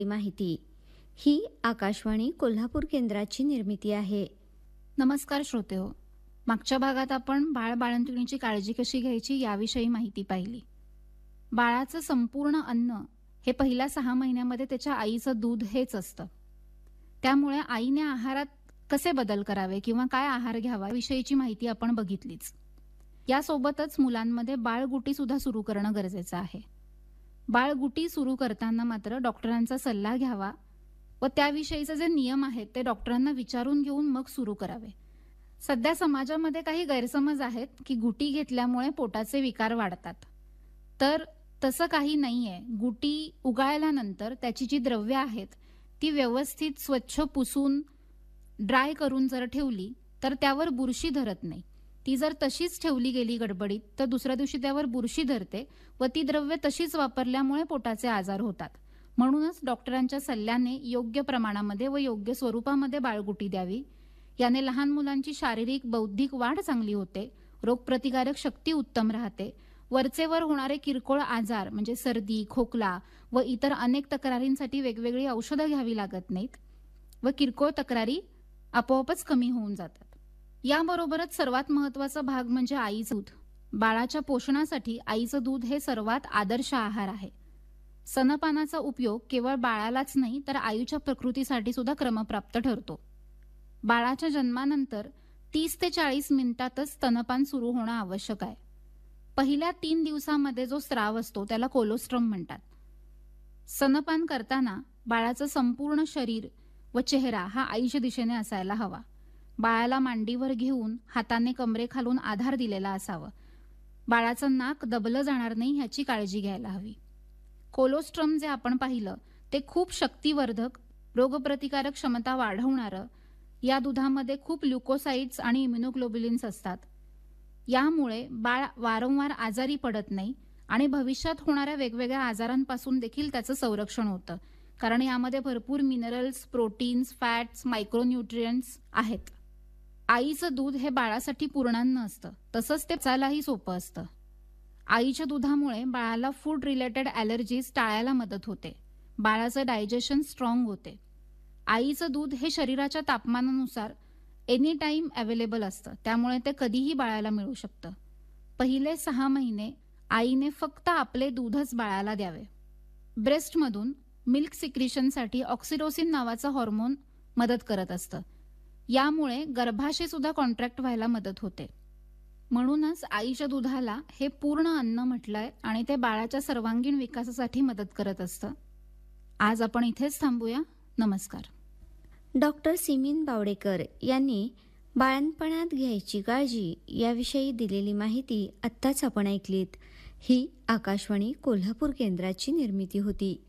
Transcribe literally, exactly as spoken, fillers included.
माहिती ही आकाशवाणी कोल्हापूर केंद्राची निर्मिती आहे. नमस्कार श्रोतेहो. मागच्या भागात आपण बाळ बाळंतिणीची काळजी कशी घ्यायची याविषयी माहिती पाहिली. बाळाचं संपूर्ण अन्न हे पहिल्या सहा महिन्यामध्ये त्याच्या आईचं दूध हेच असतं. त्यामुळे आईने आहारात कसे बदल करावे किंवा काय आहार घ्यावा विषयीची माहिती आपण बघितलीच. यासोबतच मुलांमध्ये बाळगुटी सुद्धा सुरू करणं गरजेचं आहे. बाळगुटी सुरू करताना मात्र डॉक्टरांचा सल्ला घ्यावा व त्याविषयीचे जे नियम आहेत ते डॉक्टरांना विचारून घेऊन मग सुरू करावे. सध्या समाजामध्ये काही गैरसमज आहेत की गुटी घेतल्यामुळे पोटाचे विकार वाढतात. तर तसं काही नाहीये. गुटी उगाळल्यानंतर त्याची जी द्रव्य आहेत ती व्यवस्थित स्वच्छ पुसून ड्राय करून जर ठेवली तर त्यावर बुरशी धरत नाही. ती जर तशीच ठेवली गेली गडबडीत तर दुसऱ्या दिवशी त्यावर बुरशी धरते व ती द्रव्य तशीच वापरल्यामुळे पोटाचे आजार होतात. म्हणूनच डॉक्टरांच्या सल्ल्याने योग्य प्रमाणामध्ये व योग्य स्वरूपामध्ये बाळगुटी द्यावी. याने लहान मुलांची शारीरिक बौद्धिक वाढ चांगली होते, रोगप्रतिकारक शक्ती उत्तम राहते, वरचेवर होणारे किरकोळ आजार म्हणजे सर्दी, खोकला व इतर अनेक तक्रारींसाठी वेगवेगळी औषधं घ्यावी लागत नाहीत व किरकोळ तक्रारी आपोआपच कमी होऊन जातात. याबरोबरच सर्वात महत्त्वाचा भाग म्हणजे आईचं दूध. बाळाच्या पोषणासाठी आईचं दूध हे सर्वात आदर्श आहार आहे. स्तनपानाचा उपयोग केवळ बाळालाच नाही तर आईच्या प्रकृतीसाठी सुद्धा क्रमप्राप्त ठरतो. बाळाच्या जन्मानंतर तीस ते चाळीस मिनिटातच स्तनपान सुरू होणं आवश्यक आहे. पहिल्या तीन दिवसामध्ये जो स्राव असतो त्याला कोलोस्ट्रम म्हणतात. स्तनपान करताना बाळाचं संपूर्ण शरीर व चेहरा हा आईच्या दिशेने असायला हवा. बाळाला मांडीवर घेऊन हाताने कमरे खालून आधार दिलेला असावा. बाळाचं नाक दबलं जाणार नाही ह्याची काळजी घ्यायला हवी. कोलोस्ट्रम जे आपण पाहिलं ते खूप शक्तिवर्धक, रोगप्रतिकारक क्षमता वाढवणारं, या दुधामध्ये खूप ल्युकोसाइड्स आणि इम्युनोग्लोब्युलिन्स असतात. यामुळे बाळ वारंवार आजारी पडत नाही आणि भविष्यात होणाऱ्या वेगवेगळ्या आजारांपासून देखील त्याचं संरक्षण होतं. कारण यामध्ये भरपूर मिनरल्स, प्रोटीन्स, फॅट्स, मायक्रोन्यूट्रियंट्स आहेत. आईचं दूध हे बाळासाठी पूर्णान्न असतं, तसंच ते पचायलाही सोपं असतं. आईच्या दुधामुळे बाळाला फूड रिलेटेड ॲलर्जीज टाळायला मदत होते. बाळाचं डायजेशन स्ट्रॉंग होते. आईचं दूध हे शरीराच्या तापमानानुसार एनी टाइम अवेलेबल असतं, त्यामुळे ते कधीही बाळाला मिळू शकतं. पहिले सहा महिने आईने फक्त आपले दूधच बाळाला द्यावे. ब्रेस्टमधून मिल्क सिक्रिशनसाठी ऑक्सिटोसिन नावाचं हॉर्मोन मदत करत असतं. यामुळे गर्भाशय सुद्धा कॉन्ट्रॅक्ट व्हायला मदत होते. म्हणूनच आईच्या दुधाला हे पूर्ण अन्न म्हटलंय आणि ते बाळाच्या सर्वांगीण विकासासाठी मदत करत असतं. आज आपण इथेच थांबूया. नमस्कार. डॉक्टर सिमीन बावडेकर यांनी बाळंतपणात घ्यायची काळजी याविषयी दिलेली माहिती आत्ताच आपण ऐकलीत. ही आकाशवाणी कोल्हापूर केंद्राची निर्मिती होती.